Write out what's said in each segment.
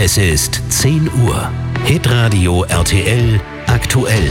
Es ist 10 Uhr. Hitradio RTL aktuell.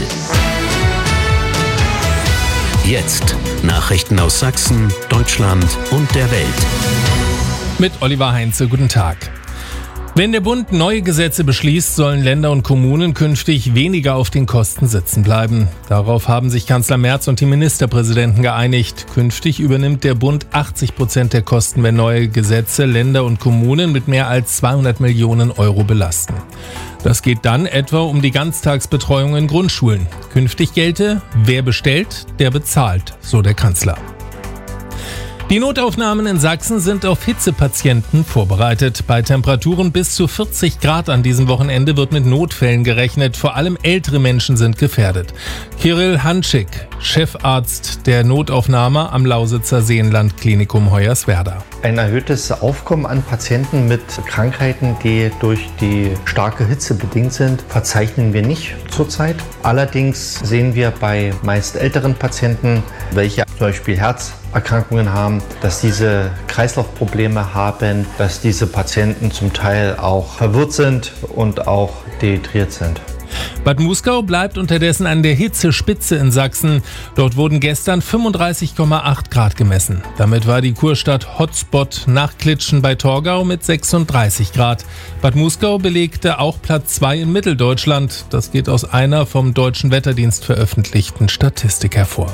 Jetzt Nachrichten aus Sachsen, Deutschland und der Welt. Mit Oliver Heinze, guten Tag. Wenn der Bund neue Gesetze beschließt, sollen Länder und Kommunen künftig weniger auf den Kosten sitzen bleiben. Darauf haben sich Kanzler Merz und die Ministerpräsidenten geeinigt. Künftig übernimmt der Bund 80% der Kosten, wenn neue Gesetze Länder und Kommunen mit mehr als 200 Millionen Euro belasten. Das geht dann etwa um die Ganztagsbetreuung in Grundschulen. Künftig gelte, wer bestellt, der bezahlt, so der Kanzler. Die Notaufnahmen in Sachsen sind auf Hitzepatienten vorbereitet. Bei Temperaturen bis zu 40 Grad an diesem Wochenende wird mit Notfällen gerechnet. Vor allem ältere Menschen sind gefährdet. Kirill Hanschik, Chefarzt der Notaufnahme am Lausitzer Seenland-Klinikum Hoyerswerda. Ein erhöhtes Aufkommen an Patienten mit Krankheiten, die durch die starke Hitze bedingt sind, verzeichnen wir nicht zurzeit. Allerdings sehen wir bei meist älteren Patienten, welche zum Beispiel Herzerkrankungen haben, dass diese Kreislaufprobleme haben, dass diese Patienten zum Teil auch verwirrt sind und auch dehydriert sind. Bad Muskau bleibt unterdessen an der Hitzespitze in Sachsen. Dort wurden gestern 35,8 Grad gemessen. Damit war die Kurstadt Hotspot nach Klitschen bei Torgau mit 36 Grad. Bad Muskau belegte auch Platz 2 in Mitteldeutschland. Das geht aus einer vom Deutschen Wetterdienst veröffentlichten Statistik hervor.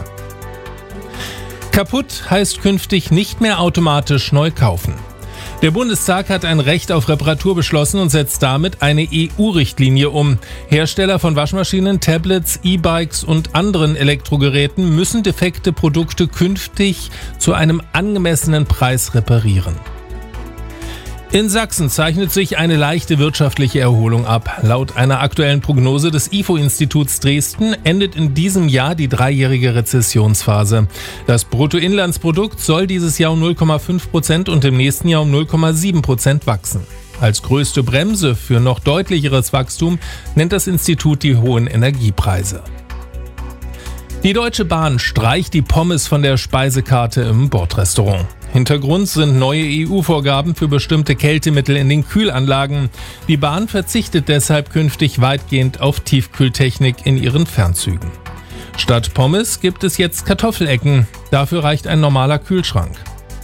Kaputt heißt künftig nicht mehr automatisch neu kaufen. Der Bundestag hat ein Recht auf Reparatur beschlossen und setzt damit eine EU-Richtlinie um. Hersteller von Waschmaschinen, Tablets, E-Bikes und anderen Elektrogeräten müssen defekte Produkte künftig zu einem angemessenen Preis reparieren. In Sachsen zeichnet sich eine leichte wirtschaftliche Erholung ab. Laut einer aktuellen Prognose des IFO-Instituts Dresden endet in diesem Jahr die 3-jährige Rezessionsphase. Das Bruttoinlandsprodukt soll dieses Jahr um 0,5% und im nächsten Jahr um 0,7% wachsen. Als größte Bremse für noch deutlicheres Wachstum nennt das Institut die hohen Energiepreise. Die Deutsche Bahn streicht die Pommes von der Speisekarte im Bordrestaurant. Hintergrund sind neue EU-Vorgaben für bestimmte Kältemittel in den Kühlanlagen. Die Bahn verzichtet deshalb künftig weitgehend auf Tiefkühltechnik in ihren Fernzügen. Statt Pommes gibt es jetzt Kartoffelecken. Dafür reicht ein normaler Kühlschrank.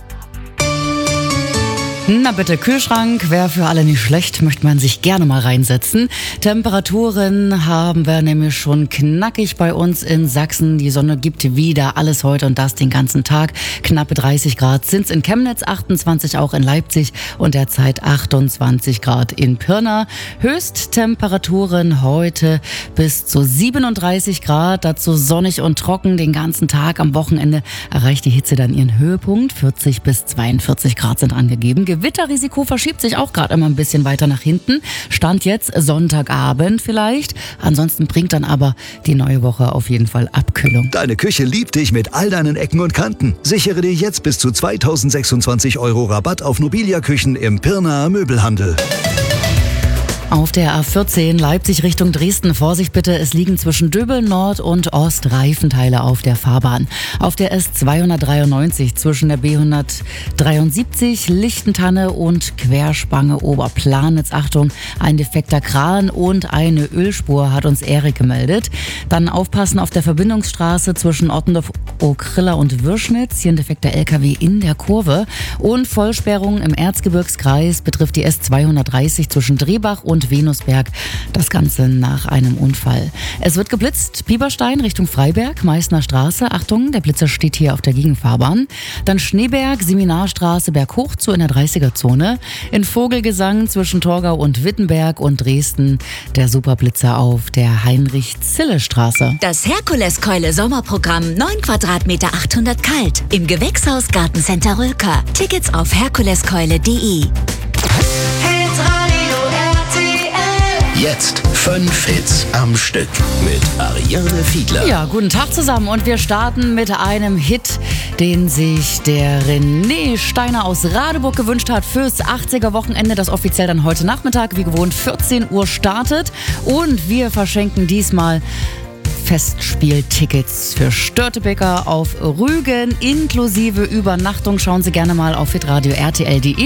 Na bitte, Kühlschrank wäre für alle nicht schlecht, möchte man sich gerne mal reinsetzen. Temperaturen haben wir nämlich schon knackig bei uns in Sachsen. Die Sonne gibt wieder alles heute und das den ganzen Tag. Knappe 30 Grad sind's in Chemnitz, 28 auch in Leipzig und derzeit 28 Grad in Pirna. Höchsttemperaturen heute bis zu 37 Grad, dazu sonnig und trocken den ganzen Tag. Am Wochenende erreicht die Hitze dann ihren Höhepunkt. 40 bis 42 Grad sind angegeben. Gewitterrisiko verschiebt sich auch gerade immer ein bisschen weiter nach hinten. Stand jetzt Sonntagabend vielleicht. Ansonsten bringt dann aber die neue Woche auf jeden Fall Abkühlung. Deine Küche liebt dich mit all deinen Ecken und Kanten. Sichere dir jetzt bis zu 2026 € Rabatt auf Nobilia-Küchen im Pirnaer Möbelhandel. Auf der A14 Leipzig Richtung Dresden. Vorsicht bitte, es liegen zwischen Döbeln Nord und Ost Reifenteile auf der Fahrbahn. Auf der S293 zwischen der B173 Lichtentanne und Querspange Oberplanitz. Achtung, ein defekter Kran und eine Ölspur, hat uns Erik gemeldet. Dann aufpassen auf der Verbindungsstraße zwischen Ottendorf, Okrilla und Würschnitz. Hier ein defekter LKW in der Kurve. Und Vollsperrung im Erzgebirgskreis betrifft die S230 zwischen Drehbach und Venusberg. Das Ganze nach einem Unfall. Es wird geblitzt. Bieberstein Richtung Freiberg, Meißner Straße. Achtung, der Blitzer steht hier auf der Gegenfahrbahn. Dann Schneeberg, Seminarstraße, Berghoch zu in der 30er-Zone. In Vogelgesang zwischen Torgau und Wittenberg und Dresden der Superblitzer auf der Heinrich-Zille-Straße. Das Herkuleskeule Sommerprogramm 9 Quadratmeter 800 kalt im Gewächshaus Gartencenter Rülker. Tickets auf herkuleskeule.de. Jetzt 5 Hits am Stück mit Ariane Fiedler. Ja, guten Tag zusammen und wir starten mit einem Hit, den sich der René Steiner aus Radeburg gewünscht hat fürs 80er-Wochenende, das offiziell dann heute Nachmittag wie gewohnt 14 Uhr startet. Und wir verschenken diesmal Festspieltickets für Störtebeker auf Rügen inklusive Übernachtung. Schauen Sie gerne mal auf hitradio RTL.de.